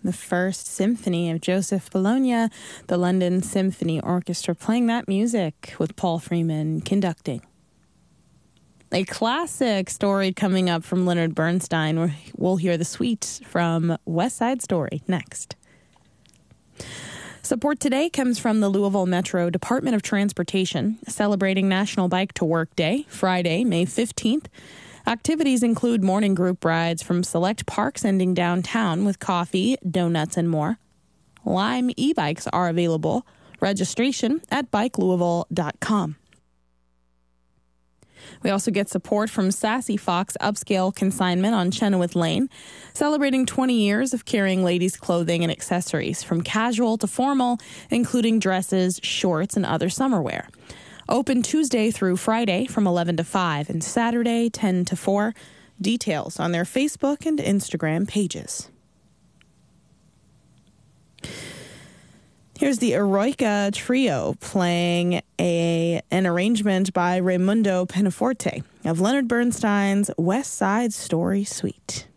the First Symphony of Joseph Bologna, the London Symphony Orchestra, playing that music with Paul Freeman conducting. A classic story coming up from Leonard Bernstein, where we'll hear the suite from West Side Story next. Support today comes from the Louisville Metro Department of Transportation, celebrating National Bike to Work Day, Friday, May 15th. Activities include morning group rides from select parks ending downtown with coffee, donuts, and more. Lime e-bikes are available. Registration at bikelouisville.com. We also get support from Sassy Fox Upscale Consignment on Chenoweth Lane, celebrating 20 years of carrying ladies' clothing and accessories, from casual to formal, including dresses, shorts, and other summer wear. Open Tuesday through Friday from 11 to 5 and Saturday 10 to 4. Details on their Facebook and Instagram pages. Here's the Eroica Trio playing an arrangement by Raimundo Pianoforte of Leonard Bernstein's West Side Story Suite.